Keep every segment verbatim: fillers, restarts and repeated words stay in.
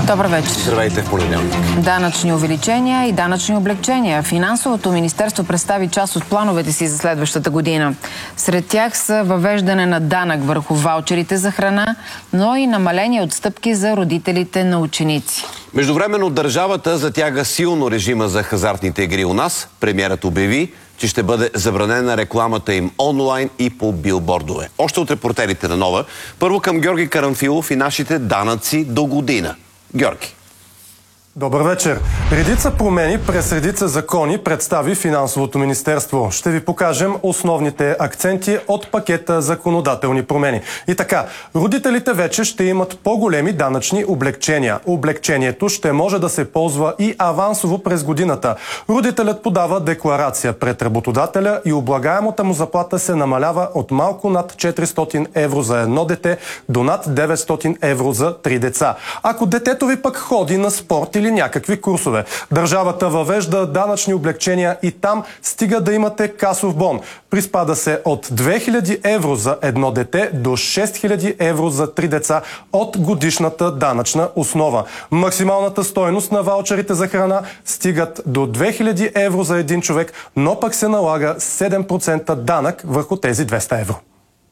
Добър вечер. Здравейте в понеделник. Данъчни увеличения и данъчни облегчения. Финансовото министерство представи част от плановете си за следващата година. Сред тях са въвеждане на данък върху ваучерите за храна, но и намаление отстъпки за родителите на ученици. Междувременно държавата затяга силно режима за хазартните игри у нас. Премиерът обяви, че ще бъде забранена рекламата им онлайн и по билбордове. Още от репортерите на Нова. Първо към Георги Карамфилов и нашите данъци до година. Георги. Добър вечер. Редица промени през редица закони представи Финансовото министерство. Ще ви покажем основните акценти от пакета законодателни промени. И така, родителите вече ще имат по-големи данъчни облегчения. Облегчението ще може да се ползва и авансово през годината. Родителят подава декларация пред работодателя и облагаемата му заплата се намалява от малко над четиристотин евро за едно дете до над деветстотин евро за три деца. Ако детето ви пък ходи на спорт или някакви курсове. Държавата въвежда данъчни облегчения и там стига да имате касов бон. Приспада се от две хиляди евро за едно дете до шест хиляди евро за три деца от годишната данъчна основа. Максималната стойност на ваучерите за храна стигат до две хиляди евро за един човек, но пък се налага седем процента данък върху тези двеста евро.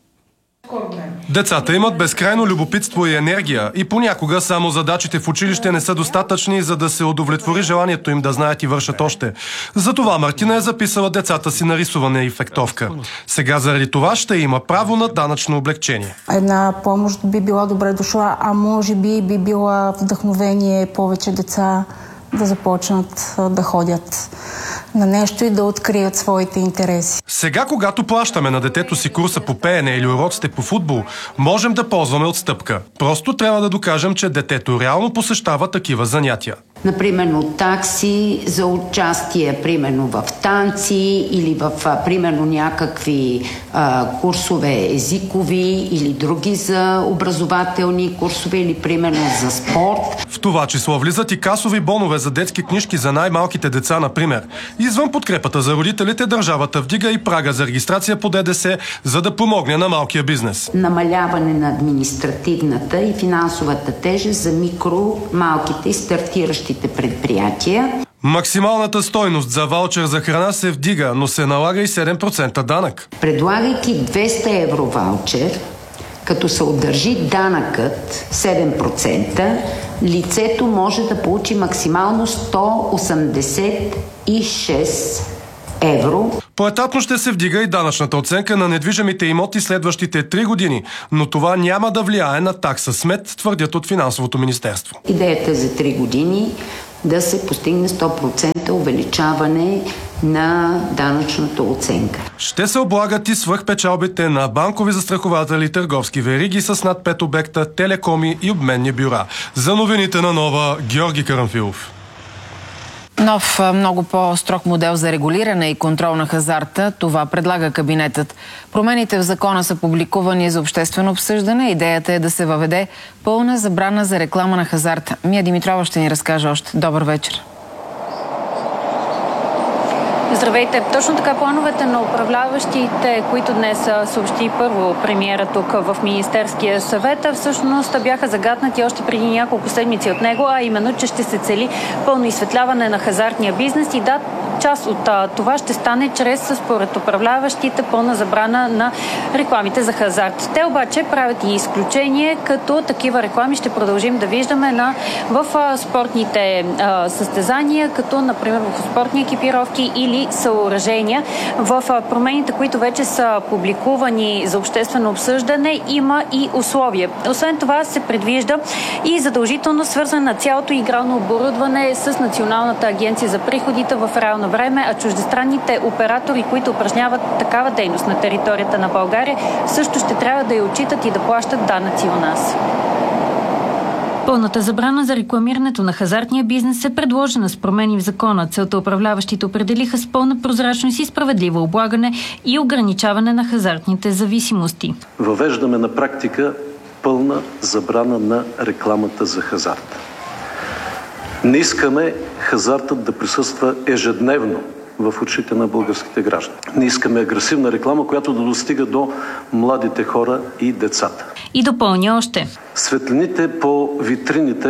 Децата имат безкрайно любопитство и енергия и понякога само задачите в училище не са достатъчни, за да се удовлетвори желанието им да знаят и вършат още. Затова Мартина е записала децата си на рисуване и фехтовка. Сега заради това ще има право на данъчно облегчение. Една помощ би била добре дошла, а може би би била вдъхновение повече деца да започнат да ходят на нещо и да открият своите интереси. Сега, когато плащаме на детето си курса по пеене или уроците по футбол, можем да ползваме отстъпка. Просто трябва да докажем, че детето реално посещава такива занятия. Например, такси за участие, примерно в танци или в, примерно, някакви а, курсове езикови или други за образователни курсове или, примерно, за спорт. В това число влизат и касови бонове за детски книжки за най-малките деца, например. Извън подкрепата за родителите, държавата вдига и прага за регистрация по ДДС, за да помогне на малкия бизнес. Намаляване на административната и финансовата тежест за микро, малките и стартиращи предприятия. Максималната стойност за ваучер за храна се вдига, но се налага и седем процента данък. Предлагайки двеста евро ваучер, като се удържи данъкът седем процента, лицето може да получи максимално сто осемдесет и шест евро. Поетапно ще се вдига и данъчната оценка на недвижимите имоти следващите три години, но това няма да влияе на такса смет, твърдят от Финансовото министерство. Идеята е за три години да се постигне сто процента увеличаване на данъчната оценка. Ще се облагат и свръхпечалбите на банкови застрахователи, търговски вериги с над пет обекта, телекоми и обменни бюра. За новините на Нова, Георги Карамфилов. Нов, много по-строг модел за регулиране и контрол на хазарта. Това предлага кабинетът. Промените в закона са публикувани за обществено обсъждане. Идеята е да се въведе пълна забрана за реклама на хазарта. Мия Димитрова ще ни разкаже още. Добър вечер. Здравейте! Точно така, плановете на управляващите, които днес съобщи първо премиера тук в Министерския съвет, всъщност бяха загатнати още преди няколко седмици от него, а именно, че ще се цели пълно изсветляване на хазартния бизнес и да, част от а, това ще стане чрез, според управляващите, пълна забрана на рекламите за хазарт. Те обаче правят и изключение, като такива реклами ще продължим да виждаме на, в а, спортните а, състезания, като например в спортни екипировки или съоръжения. В а, промените, които вече са публикувани за обществено обсъждане, има и условия. Освен това се предвижда и задължително свързане на цялото игрално оборудване с Националната агенция за приходите в реално време, а чуждестранните оператори, които упражняват такава дейност на територията на България, също ще трябва да я отчитат и да плащат данъци у нас. Пълната забрана за рекламирането на хазартния бизнес е предложена с промени в закона. Целта управляващите определиха с пълна прозрачност и справедливо облагане и ограничаване на хазартните зависимости. Въвеждаме на практика пълна забрана на рекламата за хазарт. Не искаме хазартът да присъства ежедневно в очите на българските граждани. Не искаме агресивна реклама, която да достига до младите хора и децата. И допълня още. Светлините по витрините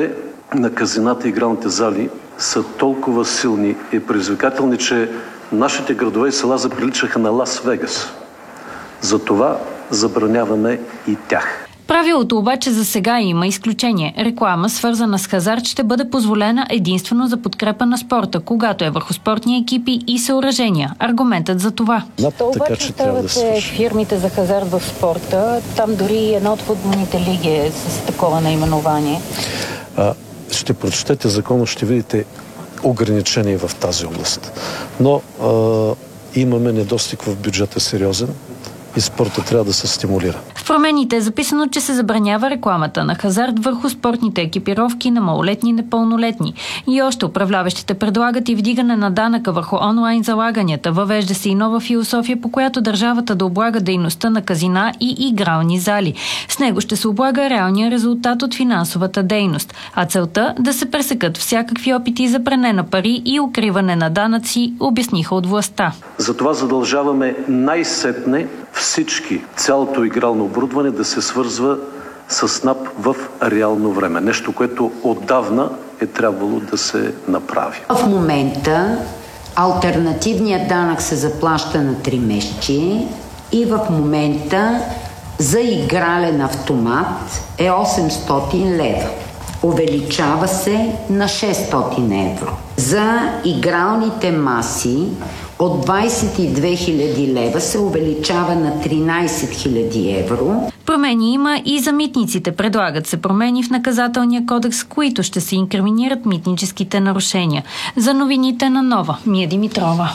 на казината и игралните зали са толкова силни и предизвикателни, че нашите градове и села заприличаха на Лас Вегас. Затова забраняваме и тях. Правилото обаче за сега има изключение. Реклама, свързана с хазарт, ще бъде позволена единствено за подкрепа на спорта, когато е върху спортни екипи и съоръжения. Аргументът за това. То обаче ставате фирмите за хазарт в спорта. Там дори една от футболните лиги е с такова наименование. А, ще прочетете закона, ще видите ограничения в тази област. Но а, имаме недостиг в бюджета сериозен и спорта трябва да се стимулира. В промените е записано, че се забранява рекламата на хазарт върху спортните екипировки на малолетни и непълнолетни. И още управляващите предлагат и вдигане на данъка върху онлайн залаганията. Въвежда се и нова философия, по която държавата да облага дейността на казина и игрални зали. С него ще се облага реалния резултат от финансовата дейност, а целта да се пресекат всякакви опити за пране на пари и укриване на данъци, обясниха от властта. Затова задължаваме най-сетне всички, цялото игрално оборудване да се свързва с НАП в реално време. Нещо, което отдавна е трябвало да се направи. В момента алтернативният данък се заплаща на три месече и в момента за игрален автомат е осемстотин лева. Увеличава се на шестстотин евро. За игралните маси от двадесет и две хиляди лева се увеличава на тринадесет хиляди евро. Промени има и за митниците. Предлагат се промени в наказателния кодекс, които ще се инкриминират митническите нарушения. За новините на Нова, Мия Димитрова.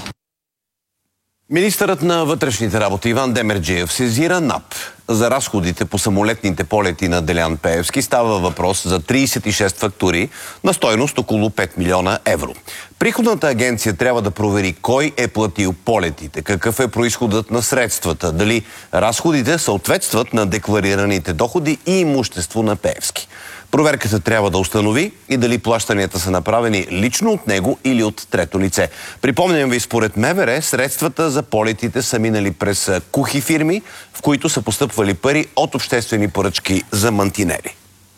Министърът на вътрешните работи Иван Демерджиев сезира НАП за разходите по самолетните полети на Делян Пеевски. Става въпрос за тридесет и шест фактури на стойност около пет милиона евро. Приходната агенция трябва да провери кой е платил полетите, какъв е произходът на средствата, дали разходите съответстват на декларираните доходи и имущество на Пеевски. Проверката трябва да установи и дали плащанията са направени лично от него или от трето лице. Припомням ви, според МВР, средствата за полетите са минали през кухи фирми, в които са постъпвали пари от обществени поръчки за мантинели.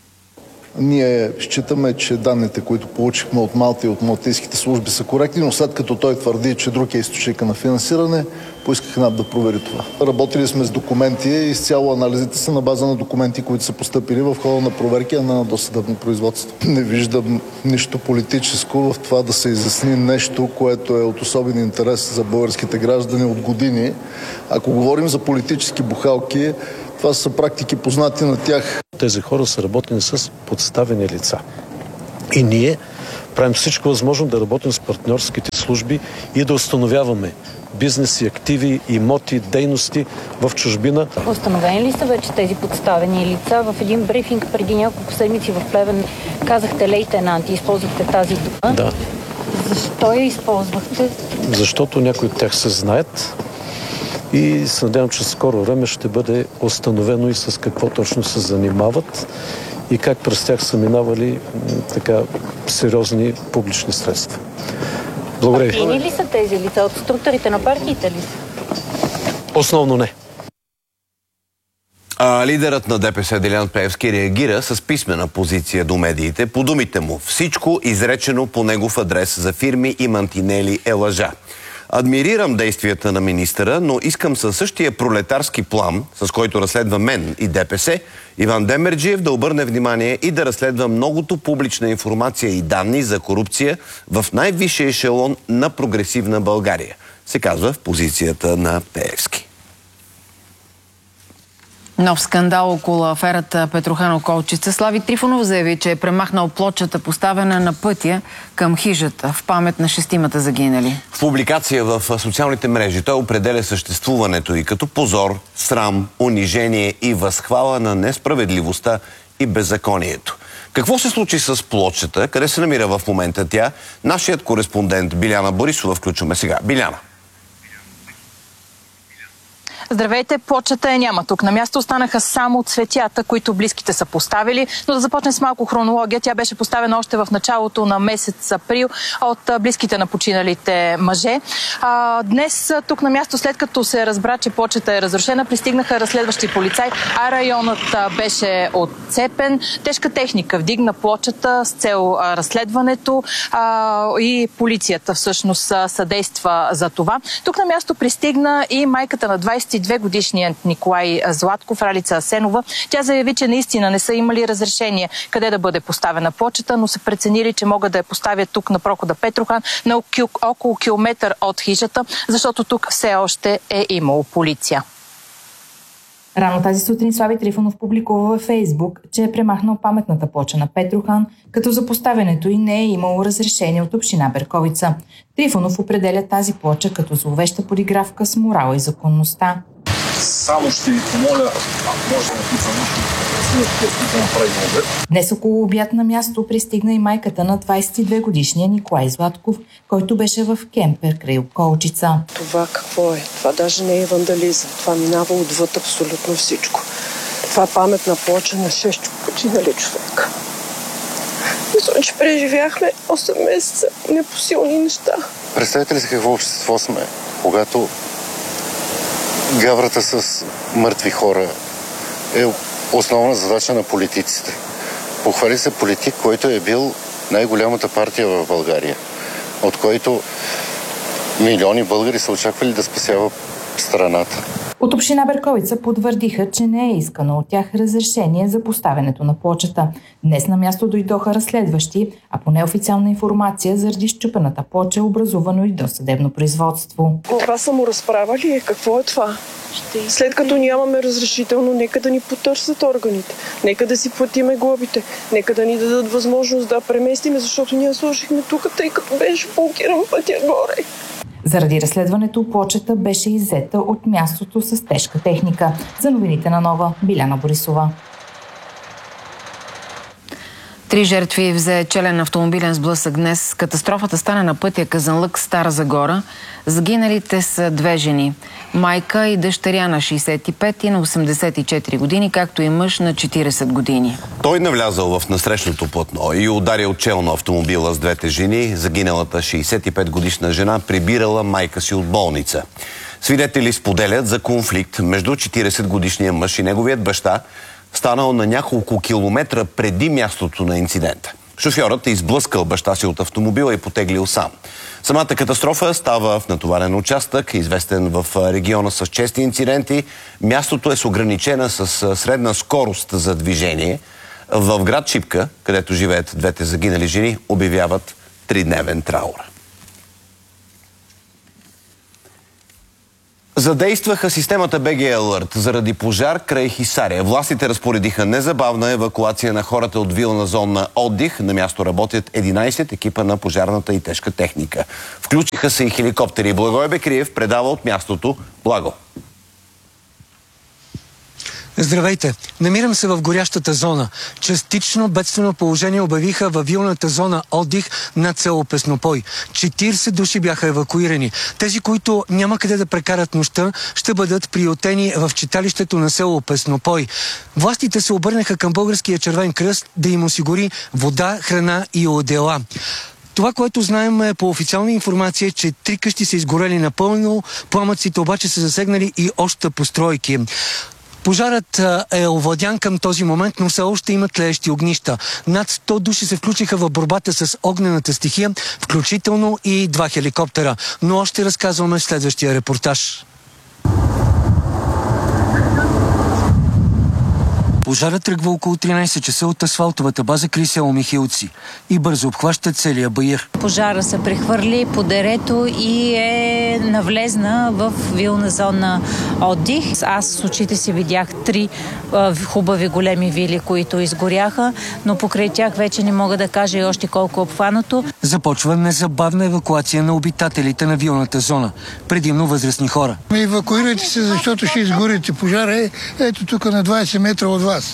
Ние считаме, че данните, които получихме от Малта и от малтийските служби, са коректни, но след като той твърди, че друг е източника на финансиране, поисках НАП да провери това. Работили сме с документи и изцяло анализите са на база на документи, които са постъпили в хода на проверки, а на досъдебно производство. Не виждам нищо политическо в това да се изясни нещо, което е от особен интерес за българските граждани от години. Ако говорим за политически бухалки, това са практики познати на тях. Тези хора са работени с подставени лица. И ние правим всичко възможно да работим с партньорските служби и да установяваме бизнеси, активи, имоти, дейности в чужбина. Установени ли са вече тези подставени лица? В един брифинг преди няколко седмици в Плевен казахте лейтенанти, използвахте тази дума. Да. Защо я използвахте? Защото някои от тях се знаят и се надявам, че скоро време ще бъде установено и с какво точно се занимават и как през тях са минавали така сериозни публични средства. Благодаря. Партийни ли са тези лица? От структурите на партиите ли са? Основно не. А, лидерът на ДПС Делян Пеевски реагира с писмена позиция до медиите. По думите му, всичко изречено по негов адрес за фирми и мантинели е лъжа. Адмирирам действията на министъра, но искам със същия пролетарски план, с който разследва мен и ДПС, Иван Демерджиев да обърне внимание и да разследва многото публична информация и данни за корупция в най-висшия ешелон на прогресивна България, се казва в позицията на Пеевски. Нов скандал около аферата Петрохан-Околчица. Слави Трифонов заяви, че е премахнал плочата, поставена на пътя към хижата в памет на шестимата загинали. В публикация в социалните мрежи той определя съществуването и като позор, срам, унижение и възхвала на несправедливостта и беззаконието. Какво се случи с плочата? Къде се намира в момента тя? Нашият кореспондент Биляна Борисова включваме сега. Биляна. Здравейте, плочата я няма тук. На място останаха само цветята, които близките са поставили. Но да започнем с малко хронология. Тя беше поставена още в началото на месец април от близките на починалите мъже. А, днес тук на място, след като се разбра, че плочата е разрушена, пристигнаха разследващи полицаи, а районът беше отцепен. Тежка техника вдигна плочата с цел а, разследването а, и полицията всъщност съдейства за това. Тук на място пристигна и майката на двадесет и две годишният Николай Златков, Ралица Асенова. Тя заяви, че наистина не са имали разрешение къде да бъде поставена плочата, но са преценили, че могат да я поставят тук на прохода Петрохан, на около километър от хижата, защото тук все още е имало полиция. Рано тази сутрин Слави Трифонов публикува във Фейсбук, че е премахнал паметната плоча на Петрохан, като за поставянето й не е имало разрешение от община Берковица. Трифонов определя тази плоча като зловеща подигравка с морала и законността. Само ще ви помоля, може да написам да направим обед. Днес около обяд на място пристигна и майката на двадесет и две годишния Николай Златков, който беше в кемпер край Околчица. Това какво е? Това даже не е вандализъм. Това минава отвъд абсолютно всичко. Това е паметна плоча на шест починали човека. Мисля, че преживяхме осем месеца непосилни неща. Представете ли си какво общество сме, когато гаврата с мъртви хора е основна задача на политиците. Похвали се политик, който е бил най-голямата партия в България, от който милиони българи са очаквали да спасява страната. От община Берковица потвърдиха, че не е искано от тях разрешение за поставянето на плочата. Днес на място дойдоха разследващи, а по неофициална информация заради счупената плоча е образувано и досъдебно производство. Това са му разправили. Какво е това? След като нямаме разрешително, нека да ни потърсят органите. Нека да си платиме глобите. Нека да ни дадат възможност да преместиме, защото ние слушахме тук, тъй като беше блокиран пътя горе. Заради разследването плочата беше иззета от мястото с тежка техника. За новините на Нова, Биляна Борисова. Три жертви взе челен автомобилен сблъсък днес. Катастрофата стана на пътя Казанлък – Стара Загора. Загиналите са две жени. Майка и дъщеря на шейсет и пет и на осемдесет и четири години, както и мъж на четиридесет години. Той навлязал в насрещното платно и ударил челно автомобила с двете жени. Загиналата шейсет и пет годишна жена прибирала майка си от болница. Свидетели споделят за конфликт между четиридесет годишния мъж и неговият баща, станал на няколко километра преди мястото на инцидента. Шофьорът е изблъскал баща си от автомобила и потеглил сам. Самата катастрофа става в натоварен участък, известен в региона с чести инциденти. Мястото е с ограничена с средна скорост за движение. В град Шипка, където живеят двете загинали жени, обявяват тридневен траур. Задействаха системата Б Г Алърт заради пожар край Хисария. Властите разпоредиха незабавна евакуация на хората от вилна зона отдих. На място работят единадесет екипа на пожарната и тежка техника. Включиха се и хеликоптери. Благой Бекриев предава от мястото. Благо. Здравейте! Намирам се в горящата зона. Частично бедствено положение обявиха във вилната зона отдих над село Песнопой. четиридесет души бяха евакуирани. Тези, които няма къде да прекарат нощта, ще бъдат приютени в читалището на село Песнопой. Властите се обърнаха към Българския червен кръст да им осигури вода, храна и одеяла. Това, което знаем е по официална информация, че три къщи са изгорели напълно, пламъците обаче са засегнали и още постройки. Пожарът е овладян към този момент, но все още има тлеещи огнища. Над сто души се включиха в борбата с огнената стихия, включително и два хеликоптера. Но още разказваме в следващия репортаж. Пожарът тръгва около тринадесет часа от асфалтовата база край село Михилци и бързо обхваща целия баир. Пожара се прехвърли по дерето и е навлезна в вилна зона отдих. Аз с очите си видях три а, хубави големи вили, които изгоряха, но покрай тях вече не мога да кажа и още колко е обхванато. Започва незабавна евакуация на обитателите на вилната зона, предимно възрастни хора. Евакуирайте се, защото ще изгорите. Пожара е ето тук на двадесет метра от вас.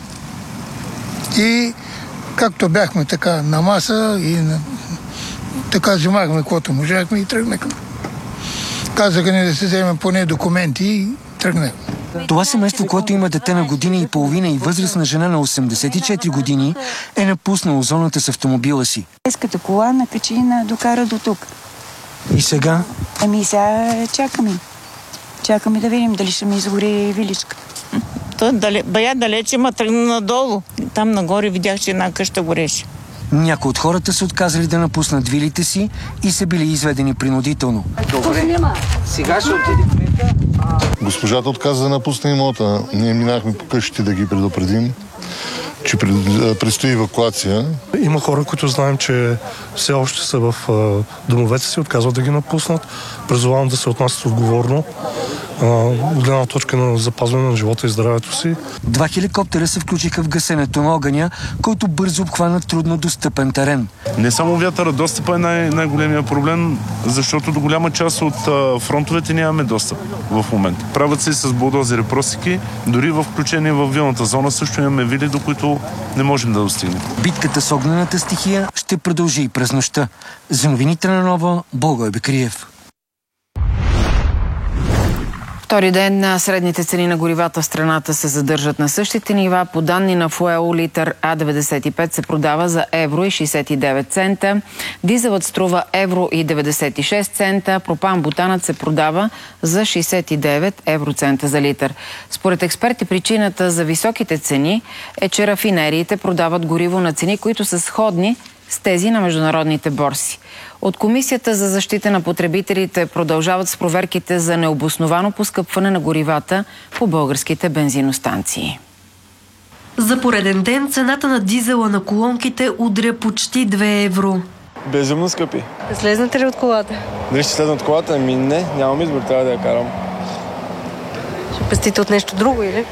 И както бяхме така на маса и на... така взимахме каквото можахме и тръгнахме. Казаха ни да се вземем поне документи. тръгне. Това семейство, което има дете на година и половина и възрастна жена на осемдесет и четири години, е напуснало зоната с автомобила си. Еската кола накачи и на докара до тук. И сега? Ами сега чакаме. Чакаме да видим дали ще ми изгори виличка. То дале, бая далече, ма тръгна надолу. Там нагоре видях, че една къща гореше. Някои от хората са отказали да напуснат вилите си и са били изведени принудително. Добре, сега ще отиде кмета. Госпожата отказа да напусне имота. Ние минахме по къщите да ги предупредим, че предстои евакуация. Има хора, които знаем, че все още са в домовете си, отказват да ги напуснат. Призовавам да се отнасят отговорно от гледна точка на запазване на живота и здравето си. Два хеликоптера се включиха в гасенето на огъня, който бързо обхвана трудно достъпен терен. Не само вятъра, достъпа е най- най-големия проблем, защото до голяма част от а, фронтовете нямаме достъп в момента. Правят се с булдозери просеки, дори в включение в вилната зона също имаме вили, до които не можем да достигнем. Битката с огнената стихия ще продължи и през нощта. За новините на Нова, Благой Бекриев. Втори ден на средните цени на горивата в страната се задържат на същите нива. По данни на Фуел, литър А деветдесет и пет се продава за евро и шейсет и девет цента. Дизелът струва евро и деветдесет и шест цента. Пропан-бутанът се продава за шейсет и девет евроцента за литър. Според експерти, причината за високите цени е, че рафинериите продават гориво на цени, които са сходни с тези на международните борси. От Комисията за защита на потребителите продължават с проверките за необосновано поскъпване на горивата по българските бензиностанции. За пореден ден цената на дизела на колонките удря почти две евро. Безумно скъпи. Слезнете ли от колата? Дали ще слезна от колата? Ами не, нямам избор, трябва да я карам. Ще пестите от нещо друго, или?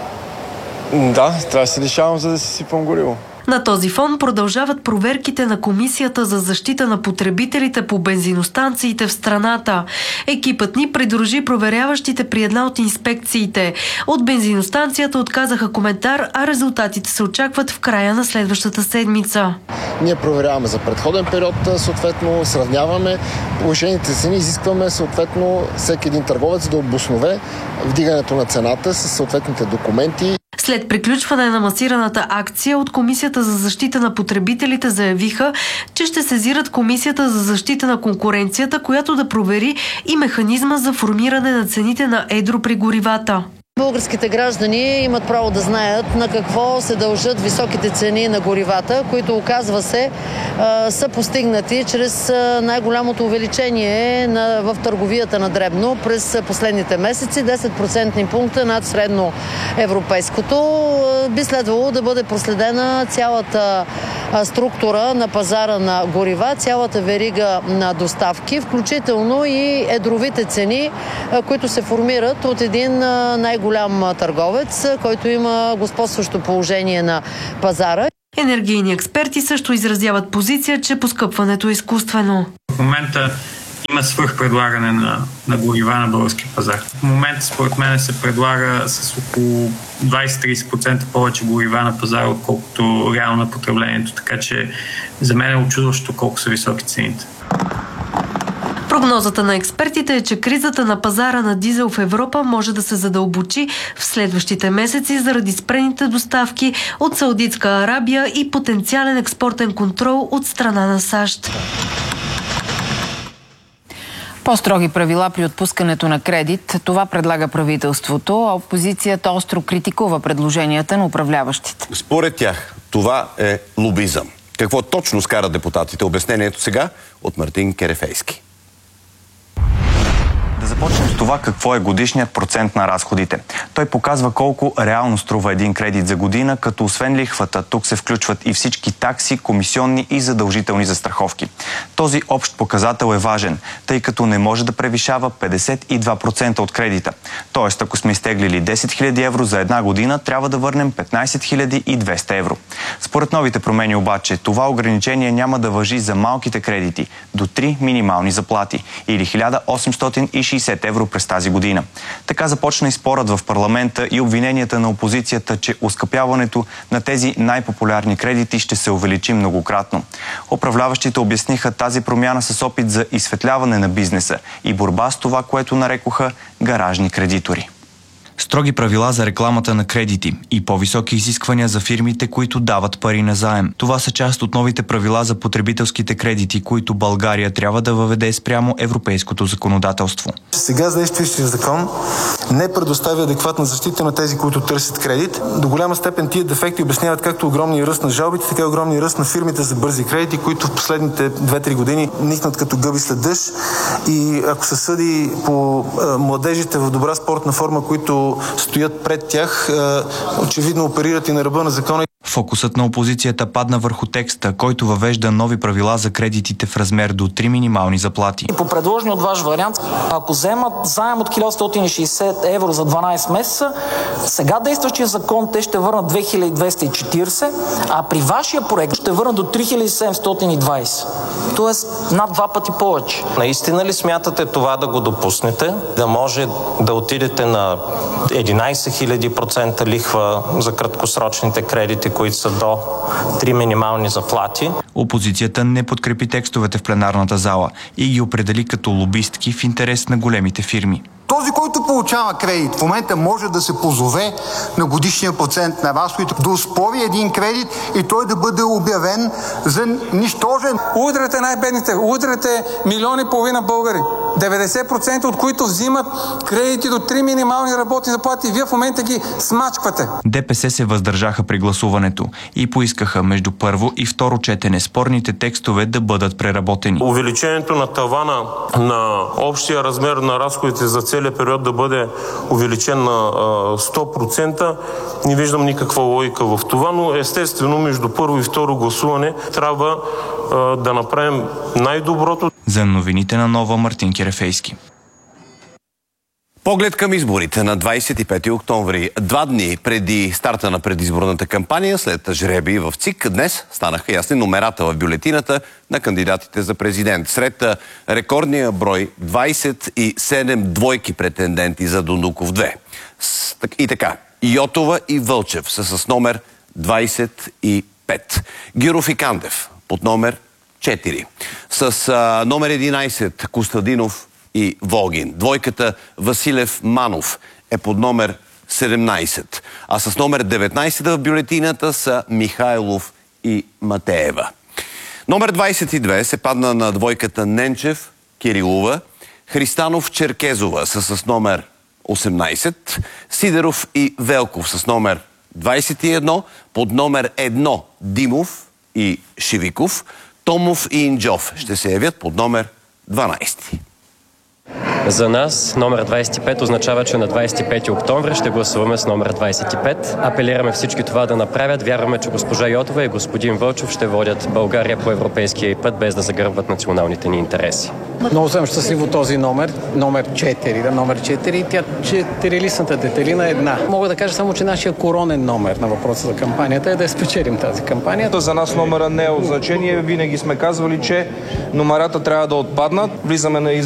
Да, трябва да се лишавам, за да си сипам гориво. На този фон продължават проверките на Комисията за защита на потребителите по бензиностанциите в страната. Екипът ни придружи проверяващите при една от инспекциите. От бензиностанцията отказаха коментар, а резултатите се очакват в края на следващата седмица. Ние проверяваме за предходен период, съответно сравняваме повишените цени, изискваме съответно всеки един търговец да обоснове вдигането на цената с съответните документи. След приключване на масираната акция от Комисията за защита на потребителите заявиха, че ще сезират Комисията за защита на конкуренцията, която да провери и механизма за формиране на цените на едро при горивата. Българските граждани имат право да знаят на какво се дължат високите цени на горивата, които, оказва се, са постигнати чрез най-голямото увеличение на, в търговията на дребно през последните месеци. десет процентни пункта над средно европейското. Би следвало да бъде проследена цялата структура на пазара на горива, цялата верига на доставки, включително и едровите цени, които се формират от един най-голям голям търговец, който има господстващо положение на пазара. Енергийни експерти също изразяват позиция, че поскъпването е изкуствено. В момента има свръхпредлагане на, на горива на български пазар. В момента, според мен, се предлага с около двайсет до трийсет процента повече горива на пазара, отколкото реално на потреблението. Така че за мен е учудващо колко са високи цените. Прогнозата на експертите е, че кризата на пазара на дизел в Европа може да се задълбочи в следващите месеци заради спрените доставки от Саудитска Арабия и потенциален експортен контрол от страна на САЩ. По-строги правила при отпускането на кредит, това предлага правителството, а опозицията остро критикува предложенията на управляващите. Според тях това е лобизъм. Какво точно скара депутатите? Обяснението сега от Мартин Керефейски. Да започнем с това какво е годишният процент на разходите. Той показва колко реално струва един кредит за година, като освен лихвата, тук се включват и всички такси, комисионни и задължителни застраховки. Този общ показател е важен, тъй като не може да превишава петдесет и два процента от кредита. Тоест, ако сме изтеглили десет хиляди евро за една година, трябва да върнем петнайсет хиляди и двеста евро. Според новите промени обаче, това ограничение няма да важи за малките кредити до три минимални заплати или хиляда осемстотин и шейсет евро през тази година. Така започна и спорът в парламента и обвиненията на опозицията, че оскъпяването на тези най-популярни кредити ще се увеличи многократно. Управляващите обясниха тази промяна с опит за изсветляване на бизнеса и борба с това, което нарекоха гаражни кредитори. Строги правила за рекламата на кредити и по-високи изисквания за фирмите, които дават пари на заем. Това са част от новите правила за потребителските кредити, които България трябва да въведе спрямо европейското законодателство. Сега действащия закон не предоставя адекватна защита на тези, които търсят кредит. До голяма степен тия дефекти обясняват както огромния ръст на жалбите, така и огромния ръст на фирмите за бързи кредити, които в последните две-три години никнат като гъби след дъжд. И ако се съди по младежите в добра спортна форма, които стоят пред тях, очевидно оперират и на ръба на закона. Фокусът на опозицията падна върху текста, който въвежда нови правила за кредитите в размер до три минимални заплати. По предложение от ваш вариант, ако вземат заем от хиляда стотин и шейсет евро за дванайсет месеца, сега действащия закон те ще върнат две хиляди двеста и четирийсет, а при вашия проект ще върнат до три хиляди седемстотин и двайсет. Тоест над два пъти повече. Наистина ли смятате това да го допуснете? Да може да отидете на единайсет хиляди процента лихва за краткосрочните кредити, които са до три минимални заплати? Опозицията не подкрепи текстовете в пленарната зала и ги определи като лобистки в интерес на големите фирми. Този, който получава кредит, в момента може да се позове на годишния процент на разходите, да оспори един кредит и той да бъде обявен за нищожен. Удряте най-бедните, удряте милиони и половина българи, деветдесет процента от които взимат кредити до три минимални работни заплати и вие в момента ги смачквате. ДПС се въздържаха при гласуването и поискаха между първо и второ четене спорните текстове да бъдат преработени. Увеличението на тавана на общия размер на разходите за целия период да бъде увеличен на сто процента. Не виждам никаква логика в това, но естествено между първо и второ гласуване трябва да направим най-доброто. За новините на Нова, Мартин Кирефейски. Поглед към изборите на двайсет и пети октомври. Два дни преди старта на предизборната кампания, след жребий в ЦИК, днес станаха ясни номерата в бюлетината на кандидатите за президент. Сред рекордния брой двайсет и седем двойки претенденти за Дондуков две. И така, Йотова и Вълчев са с номер двайсет и пет. Гиров и Кандев под номер четири. С а, номер единайсет Костадинов и Волгин. Двойката Василев-Манов е под номер седемнайсет. А с номер деветнайсет в бюлетината са Михайлов и Матеева. Номер двайсет и две се падна на двойката Ненчев-Кирилова. Христанов-Черкезова са с номер осемнайсет. Сидеров и Велков с номер двайсет и едно. Под номер едно Димов и Шивиков. Томов и Инджов ще се явят под номер дванайсет. За нас номер двайсет и пет означава, че на двайсет и пети октомври ще гласуваме с номер двайсет и пет. Апелираме всички това да направят. Вярваме, че госпожа Йотова и господин Вълчев ще водят България по европейския път, без да загърбват националните ни интереси. Много съм щастливо този номер, номер четири, да, номер четири. Тя четирилистната детелина е една. Мога да кажа само, че нашия коронен номер на въпроса за кампанията е да я спечелим тази кампания. За нас номера не е от значение. Винаги сме казвали, че номерата трябва да отпаднат. Влизаме на